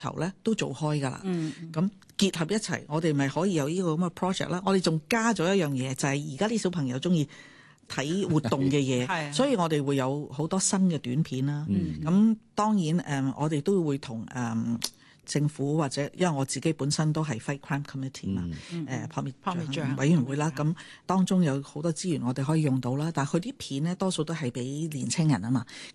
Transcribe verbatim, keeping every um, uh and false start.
頭咧都做開㗎啦。 嗯， 咁結合一齊，我哋咪可以有呢個咁嘅 project 啦。我哋仲加咗一樣嘢，就係而家啲小朋友中意睇活動嘅嘢，所以我哋會有好多新嘅短片啦。咁、嗯、當然誒、呃，我哋都會同誒、呃、政府或者因為我自己本身都係 Fight Crime Committee 嘛，誒撲滅罪行委員會啦。咁當中有好多資源我哋可以用到啦，但係佢啲片咧多數都係俾年青人啊嘛。